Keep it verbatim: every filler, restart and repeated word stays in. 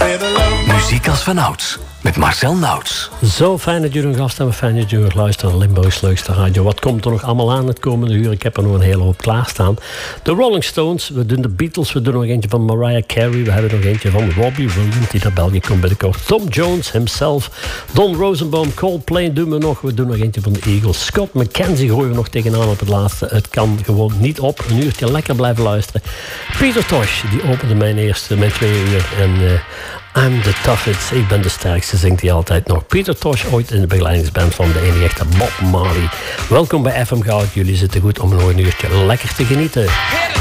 Muziek als vanouds, met Marcel Nauts. Zo fijn dat jullie een gast hebben, fijn dat jullie luisteren naar Limburg's leukste radio. Wat komt er nog allemaal aan het komende uur? Ik heb er nog een hele hoop klaarstaan. De Rolling Stones, we doen de Beatles, we doen nog eentje van Mariah Carey, we hebben nog eentje van Robbie Williams, die naar België komt binnenkort. Tom Jones himself, Don Rosenbaum, Coldplay doen we nog, we doen nog eentje van de Eagles. Scott McKenzie gooien we nog tegenaan op het laatste. Het kan gewoon niet op. Een uurtje lekker blijven luisteren. Peter Tosh, die opende mijn eerste, mijn twee uur en... Uh, I'm the toughest, ik ben de sterkste, zingt hij altijd nog. Peter Tosh, ooit in de begeleidingsband van de enige echte Bob Marley. Welkom bij F M Goud, jullie zitten goed om nog een uurtje lekker te genieten.